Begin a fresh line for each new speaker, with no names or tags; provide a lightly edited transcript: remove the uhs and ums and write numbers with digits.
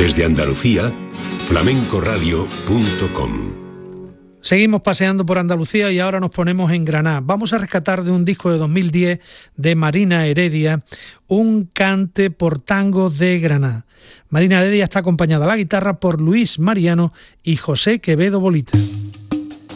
Desde Andalucía, flamencoradio.com.
Seguimos paseando por Andalucía y ahora nos ponemos en Granada. Vamos a rescatar de un disco de 2010 de Marina Heredia, un cante por tango de Granada. Marina Heredia está acompañada a la guitarra por Luis Mariano y José Quevedo Bolita.